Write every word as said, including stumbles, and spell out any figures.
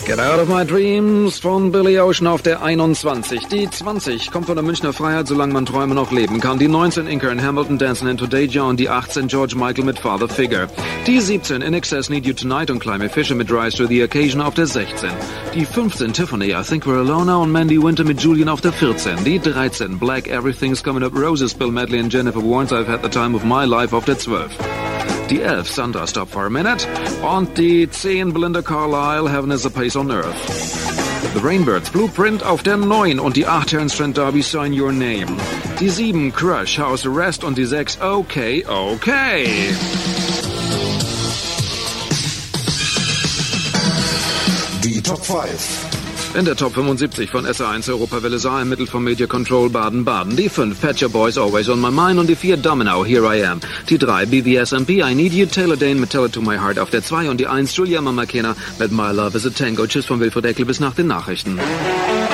Get Out of My Dreams von Billy Ocean auf der einundzwanzig. Die zwanzig kommt von der Münchner Freiheit, solange man Träume noch leben kann. Die neunzehn Inca in Hamilton Dancing in Today John. Die achtzehn George Michael mit Father Figure. Die siebzehn In Excess Need You Tonight und Climby Fisher mit Rise to the Occasion auf der sechzehn. Die fünfzehn Tiffany I Think We're Alone Now und Mandy Winter mit Julian auf der vierzehn. Die dreizehn Black Everything's Coming Up Roses Bill Medley und Jennifer Warnes I've Had the Time of My Life auf der zwölf. Die elf Sandra Stop for a Minute und die zehn Belinda Carlisle Heaven is a Place on Earth. The Rainbirds Blueprint auf der neun und die acht Terence Trent D'Arby Sign Your Name. Die sieben Crush House Arrest und die sechs Okay, Okay. Die Top fünf. In der Top fünfundsiebzig von S R eins Europawelle Saar im Mittel vom Media Control Baden-Baden. Die fünf Pet Shop Boys Always on My Mind und die vier Domino Here I Am. Die drei B V S M P I Need You Taylor Dane mit Tell It to My Heart auf der zwei und die eins Julia Mamakena mit My Love is a Tango. Tschüss von Wilfried Eckel bis nach den Nachrichten.